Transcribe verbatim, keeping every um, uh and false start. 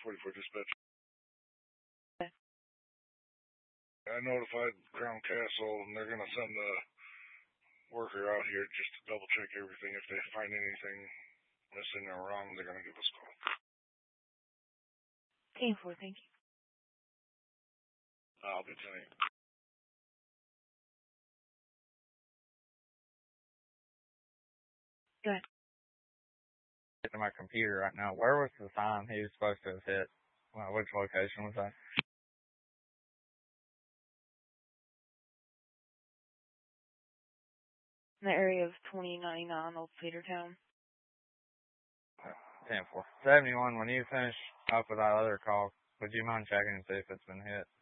forty-four dispatch. Okay. I notified Crown Castle, and they're going to send the worker out here just to double check everything. If they find anything missing or wrong, they're going to give us a call. ten four, thank you. I'll be telling you. Go ahead. To my computer right now. Where was the sign he was supposed to have hit? Well, which location was that? In the area of twenty ninety-nine Old Cedartown. ten four. seventy-one, when you finish up with that other call, would you mind checking and see if it's been hit?